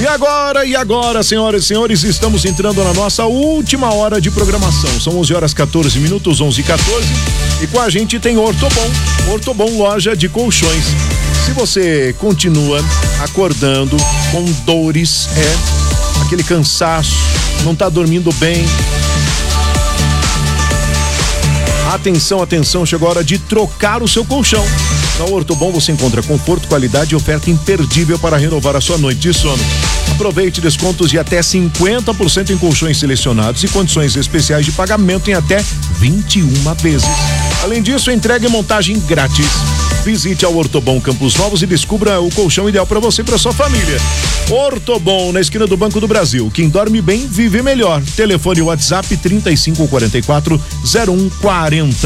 E agora, senhoras e senhores, estamos entrando na nossa última hora de programação. São 11h14, 11h14. E com a gente tem Ortobon. Ortobon, loja de colchões. Se você continua acordando com dores, aquele cansaço, não tá dormindo bem. Atenção, atenção, chegou a hora de trocar o seu colchão. Na Ortobon você encontra conforto, qualidade e oferta imperdível para renovar a sua noite de sono. Aproveite descontos de até 50% em colchões selecionados e condições especiais de pagamento em até 21 vezes. Além disso, entrega e montagem grátis. Visite a Ortobon Campos Novos e descubra o colchão ideal para você e para sua família. Ortobon, na esquina do Banco do Brasil. Quem dorme bem, vive melhor. Telefone WhatsApp 3544-0140.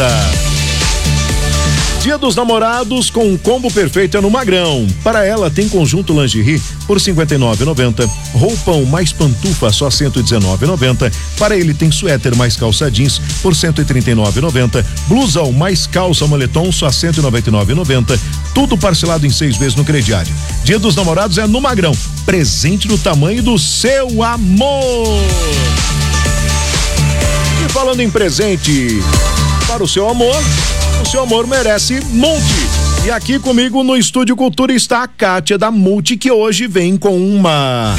Dia dos Namorados com um combo perfeito é no Magrão. Para ela tem conjunto lingerie por R$ 59,90. Roupão mais pantufa só R$ 119,90. Para ele tem suéter mais calça jeans por R$ 139,90. Blusão mais calça moletom só R$ 199,90. Tudo parcelado em 6 vezes no crediário. Dia dos Namorados é no Magrão. Presente no tamanho do seu amor. E falando em presente para o seu amor, o seu amor merece Multi. E aqui comigo no Estúdio Cultura está a Kátia da Multi, que hoje vem com uma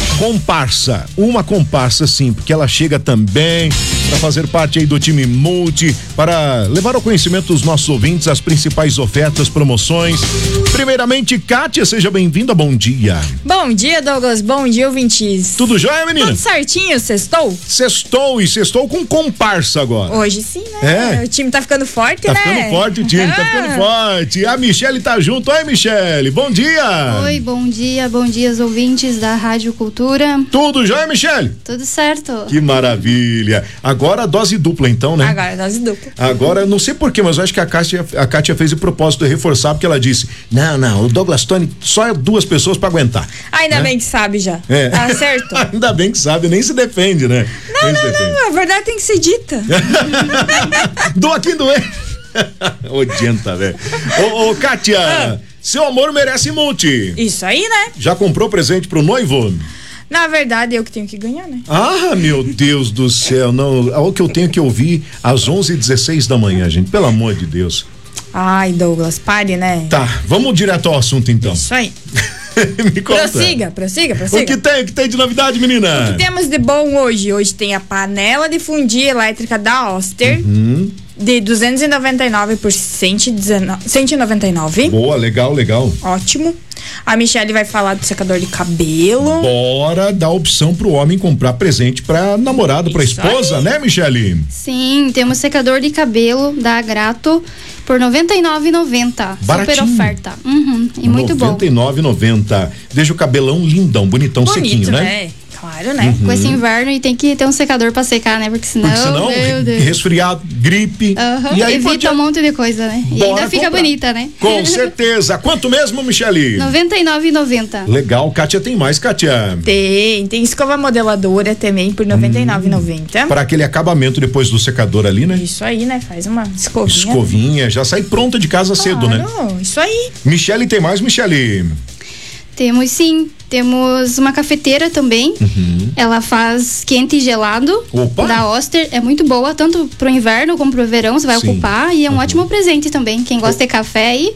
comparsa sim, porque ela chega também para fazer parte aí do time Multi, para levar ao conhecimento dos nossos ouvintes as principais ofertas, promoções. Primeiramente, Kátia, seja bem-vinda, bom dia. Bom dia, Douglas, bom dia, ouvintes. Tudo jóia, menina? Tudo certinho, sextou? Sextou com comparsa agora. Hoje sim, né? O time tá ficando forte, né? Tá ficando forte o time, tá ficando forte. A Michele tá junto. Oi, Michele, bom dia. Oi, bom dia os ouvintes da Rádio Cultura. Tudo jóia, Michele? Tudo certo. Que maravilha. Agora a dose dupla, então, né? Agora a dose dupla. Agora, não sei porquê, mas eu acho que a Kátia fez o propósito de reforçar, porque ela disse, não, o Douglas Tony só é 2 pessoas pra aguentar. Ainda bem que sabe já. Tá certo? Ainda bem que sabe, nem se defende, né? Não, a verdade tem que ser dita. Doa quem doer. Odienta, velho. Ô, Kátia, seu amor merece Multi. Isso aí, né? Já comprou presente pro noivo? Na verdade, eu que tenho que ganhar, né? Ah, meu Deus do céu, não, o que eu tenho que ouvir às 11h16 da manhã, gente, pelo amor de Deus. Ai, Douglas, pare, né? Tá, vamos direto ao assunto, então. Isso aí. Me conta. Prossiga. O que tem de novidade, menina? O que temos de bom hoje? Hoje tem a panela de fundir elétrica da Oster. De 299 por 199. Boa, legal. Ótimo. A Michele vai falar do secador de cabelo. Bora dar opção pro homem comprar presente pra namorado, pra esposa, aí, né, Michele? Sim, temos secador de cabelo da Grato por R$ 99,90. Super oferta. E muito bom. R$ 99,90. Deixa o cabelão lindão, bonitão, sequinho, né? Claro, né? Com esse inverno, e tem que ter um secador pra secar, né? Porque senão meu Deus. Resfriado, gripe. E aí evita um monte de coisa, né? E ainda fica bonita, né? Com certeza. Quanto mesmo, Michele? R$ 99,90. Legal. Kátia, tem mais, Kátia? Tem escova modeladora também por R$ 99,90. Para aquele acabamento depois do secador ali, né? Isso aí, né? Faz uma escovinha. Escovinha, já sai pronta de casa cedo, né? Isso aí. Michele, tem mais, Michele? Temos sim, temos uma cafeteira também. Ela faz quente e gelado. Opa. Da Oster, é muito boa, tanto pro inverno como pro verão, você vai ocupar, e é um ótimo presente também, quem gosta de café aí.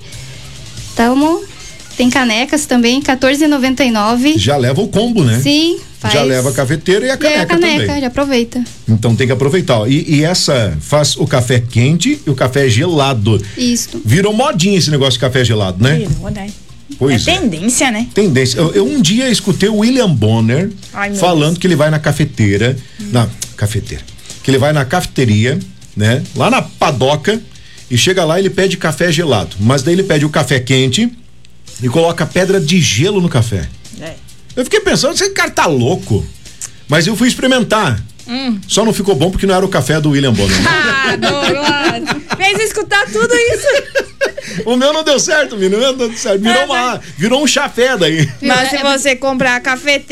Tem canecas também, R$14,99. Já leva o combo, né? Sim, faz. Já leva a cafeteira e a caneca também. Já aproveita. Então tem que aproveitar, ó. E essa faz o café quente e o café gelado. Isso. Virou modinha esse negócio de café gelado, né? Virou, né? Pois tendência, né? Tendência. Eu um dia escutei o William Bonner falando que ele vai na cafeteira, que ele vai na cafeteria, né? Lá na padoca, e chega lá e ele pede café gelado, mas daí ele pede o café quente e coloca pedra de gelo no café. Eu fiquei pensando, esse cara tá louco, mas eu fui experimentar. Só não ficou bom porque não era o café do William Bonner. Douglas, fez escutar tudo isso. O meu não deu certo, menino. Virou um chafé daí. Mas se você comprar a cafeteira